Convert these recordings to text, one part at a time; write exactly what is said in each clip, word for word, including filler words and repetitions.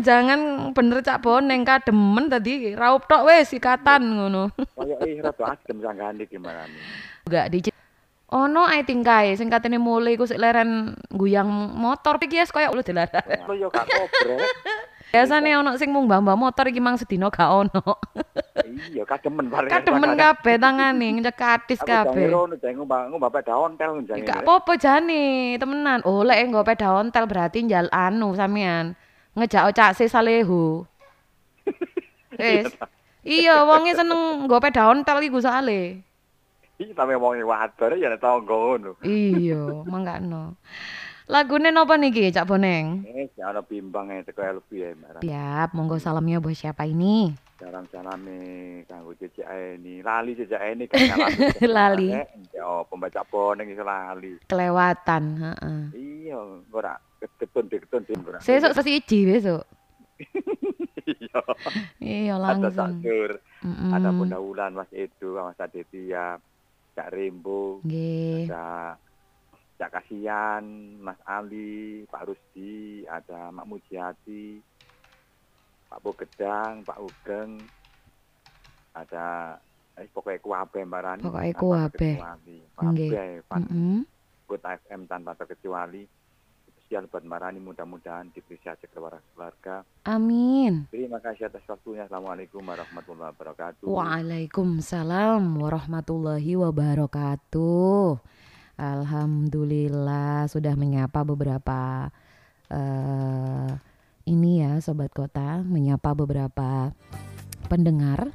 jangan bener Cak Boneng kademen tadi raup tok wis ikatan ngono. Kayak ih rada adem sanggane gimana nih. Enggak di ono ae tingkae sing katene mulai iku sik leren guyang motor iki wis koyo lu dilarang. Lo yo gak kobrek. Biasane ono sing mung mbah-mbah motor iki mang sedina gak ono. Iya kademen bareng. Kademen kabeh tangane nyekatis kabeh. Aku jane ngono ngomba ngomba peda ontel jane. Gak apa-apa jane, temenan. Oh lek nggo peda ontel berarti njal anu sampean. Ngejak Cak Se Salehu. Wis. Iya, wonge seneng nggo peda ontel iku soalé. Iki sampe wong wadon ya tangga ngono. Iya, mangkano. Lagune napa niki Cak Boneng? Eh, ana bimbang e teko L B ya, Mbak. Siap, monggo salamnya buat siapa ini? Salam-salame kanggo Cecek Eni. Lali Cecek Eni kan lali. Lali. Ya, pembaca Boneng iso lali. Kelewatan, heeh. Iya, ora ketun-ketun ora. Sesuk siji besok. Iya. Iya Ada langsung. Sakur, Mm-mm. ada Bunda Wulan, Mas Edo, Mas Aditya, Cak Rembo, Nggih. ada Cak Kasian, Mas Ali, Pak Rusdi, ada Mak Mujiati, Pak Bogedang, Pak Ugeng, ada eh pokoknya kuabe Mbak Rani. Pokoknya kuabe. Nggih. Kuabe, Pak Heeh. Kota F M tanpa terkecuali. Spesial buat Mbak Rani, mudah-mudahan diberi sehat keluarga. Amin. Terima kasih atas waktunya. Assalamualaikum warahmatullahi wabarakatuh. Waalaikumsalam warahmatullahi wabarakatuh. Alhamdulillah sudah menyapa beberapa uh, ini ya Sobat Kota, menyapa beberapa pendengar.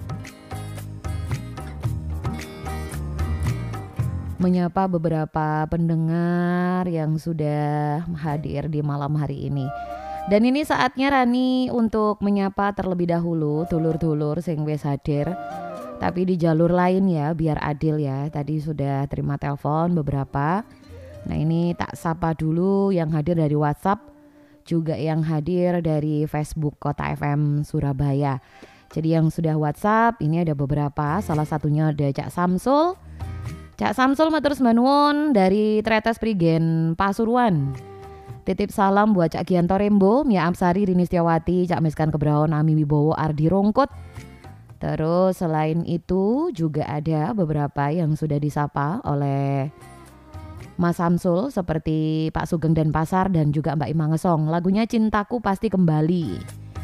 Menyapa beberapa pendengar yang sudah hadir di malam hari ini. Dan ini saatnya Rani untuk menyapa terlebih dahulu dulur-dulur sing wis hadir. Tapi di jalur lain ya, biar adil ya. Tadi sudah terima telepon beberapa. Nah ini tak sapa dulu yang hadir dari WhatsApp, juga yang hadir dari Facebook Kota F M Surabaya. Jadi yang sudah WhatsApp ini ada beberapa, salah satunya ada Cak Samsul. Cak Samsul matur nuwun dari Tretes Prigen Pasuruan. Titip salam buat Cak Gianto Rembo, Mia Amsari, Rini Setiawati, Cak Miskan Kebraon, Ami Wibowo, Ardi Rongkut. Terus selain itu juga ada beberapa yang sudah disapa oleh Mas Samsul seperti Pak Sugeng dan Pasar dan juga Mbak Ima Ngesong. Lagunya Cintaku Pasti Kembali.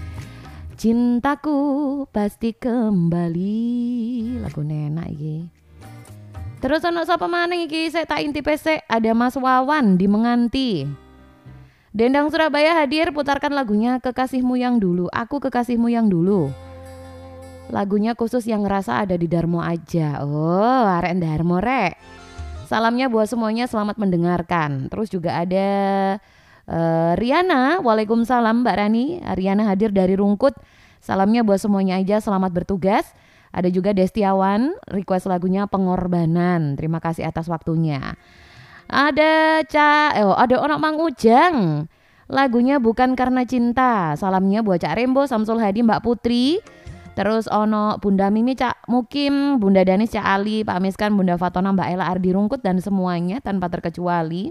Cintaku pasti kembali. Lagu enak iki. Terus ono sapa maneh iki sik tak intip sik, ada Mas Wawan di Menganti. Dendang Surabaya hadir, putarkan lagunya Kekasihmu Yang Dulu. Aku Kekasihmu Yang Dulu. Lagunya khusus yang ngerasa ada di Darmo aja. Oh, arek Darmo rek. Salamnya buat semuanya, selamat mendengarkan. Terus juga ada uh, Riana. Waalaikumsalam Mbak Rani. Riana hadir dari Rungkut. Salamnya buat semuanya aja, selamat bertugas. Ada juga Destiawan, request lagunya Pengorbanan. Terima kasih atas waktunya. Ada Ca, eh, ada orang Mang Ujang. Lagunya Bukan Karena Cinta. Salamnya buat Cak Rembo, Samsul Hadi, Mbak Putri. Terus ono Bunda Mimi, Cak Mukim, Bunda Danis, Cak Ali, Pak Miskan, Bunda Fatona, Mbak Ella, Ardi Rungkut dan semuanya tanpa terkecuali.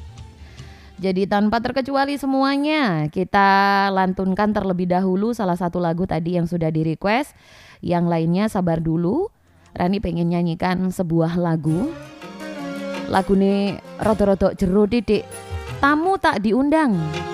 Jadi tanpa terkecuali semuanya kita lantunkan terlebih dahulu salah satu lagu tadi yang sudah di request. Yang lainnya sabar dulu. Rani pengen nyanyikan sebuah lagu. Lagu ini rodo-rodo jero titik. Tamu tak diundang.